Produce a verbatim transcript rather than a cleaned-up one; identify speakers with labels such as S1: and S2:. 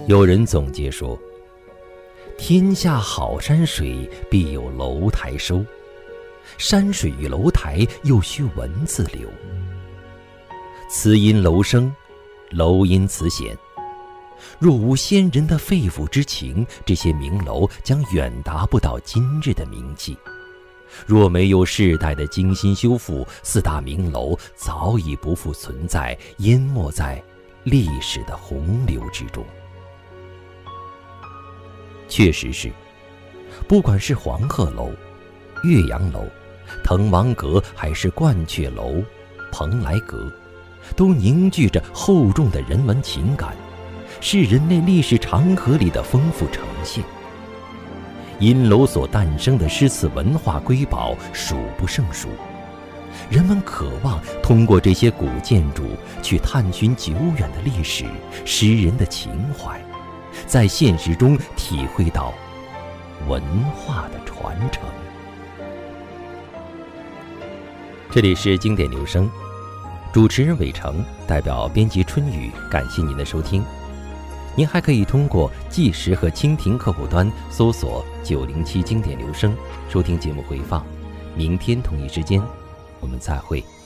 S1: 有人总结说，天下好山水，必有楼台收，山水与楼台又须文字流。词因楼生，楼因词显。若无先人的肺腑之情，这些名楼将远达不到今日的名气。若没有世代的精心修复，四大名楼早已不复存在，淹没在历史的洪流之中。确实是，不管是黄鹤楼、岳阳楼、滕王阁，还是鹳雀楼、蓬莱阁，都凝聚着厚重的人文情感，是人类历史长河里的丰富呈现。因楼所诞生的诗词文化瑰宝数不胜数，人们渴望通过这些古建筑去探寻久远的历史、诗人的情怀，在现实中体会到文化的传承。这里是经典留声，主持人伟成，代表编辑春雨，感谢您的收听。您还可以通过纪实和蜻蜓客户端搜索九零七经典留声，收听节目回放。明天同一时间，我们再会。